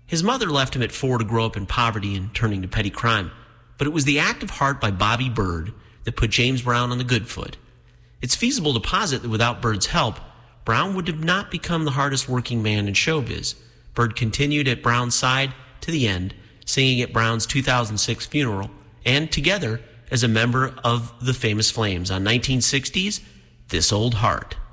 His mother left him at 4 to grow up in poverty and turning to petty crime, but it was the act of heart by Bobby Byrd that put James Brown on the good foot. It's feasible to posit that without Byrd's help, Brown would have not become the hardest working man in showbiz. Byrd continued at Brown's side to the end, singing at Brown's 2006 funeral, and together as a member of the Famous Flames on 1960's This Old Heart.